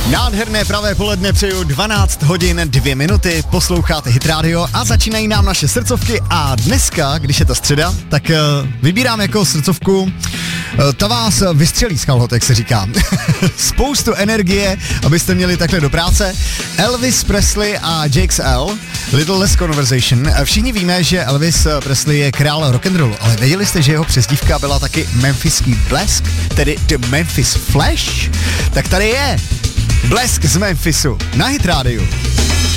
Nádherné pravé poledne přeju, 12 hodin 2 minuty, posloucháte Hit Radio a začínají nám naše srdcovky a dneska, když je to středa, tak vybírám jako srdcovku, ta vás vystřelí z kalhot, jak se říká. Spoustu energie, abyste měli takhle do práce. Elvis Presley a Jakes L, Little Less Conversation. Všichni víme, že Elvis Presley je král rock'n'rollu, ale věděli jste, že jeho přezdívka byla taky Memphiský blesk, tedy The Memphis Flash? Tak tady je Blesk z Memphisu na Hit Radio.